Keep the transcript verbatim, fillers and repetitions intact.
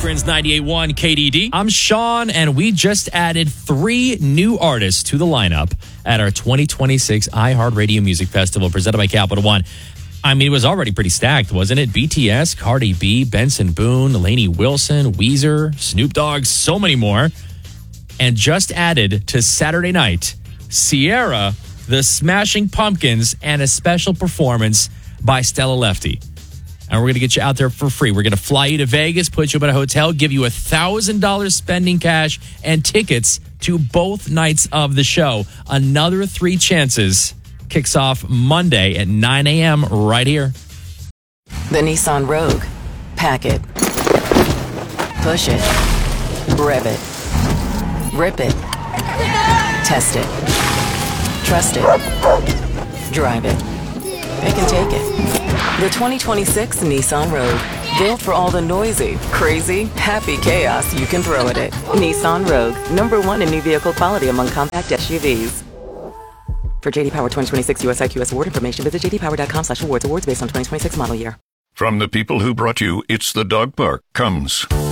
Akron's ninety-eight point one K D D. I'm Sean, and we just added three new artists to the lineup at our twenty twenty-six iHeartRadio Music Festival presented by Capital One. I mean, it was already pretty stacked, wasn't it? B T S, Cardi B, Benson Boone, Lainey Wilson, Weezer, Snoop Dogg, so many more. And just added to Saturday night, Sierra, the Smashing Pumpkins, and a special performance by Stella Lefty. And we're going to get you out there for free. We're going to fly you to Vegas, put you up at a hotel, give you one thousand dollars spending cash and tickets to both nights of the show. Another three chances kicks off Monday at nine a.m. right here. The Nissan Rogue. Pack it. Push it. Rev it. Rip it. Test it. Trust it. Drive it. It can take it. The twenty twenty-six Nissan Rogue. Built for all the noisy, crazy, happy chaos you can throw at it. Nissan Rogue. Number one in new vehicle quality among compact S U Vs. For J D Power twenty twenty-six U S I Q S award information, visit j d power dot com slash awards. Awards based on twenty twenty-six model year. From the people who brought you It's the Dog Park comes